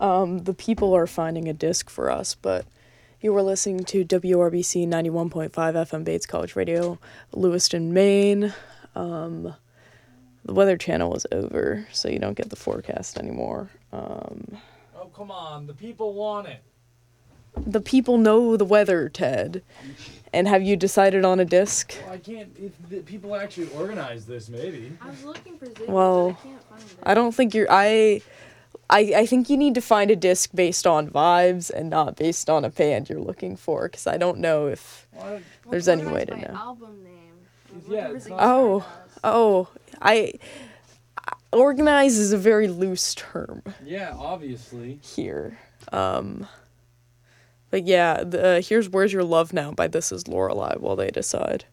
The people are finding a disc for us, but you were listening to WRBC 91.5 FM Bates College Radio, Lewiston, Maine. The Weather Channel is over, so you don't get the forecast anymore. Oh, come on. The people want it. The people know the weather, Ted. And have you decided on a disc? Well, I can't. If the people actually organize this, maybe. I was looking for Ziggy, Well, but I can't find it. I don't think you're... I think you need to find a disc based on vibes and not based on a band you're looking for, because I don't know if there's any way to know. Album name. Yeah, it's not- Organize is a very loose term Yeah, obviously. here. But yeah, here's Where's Your Love Now by This Is Lorelei while they decide.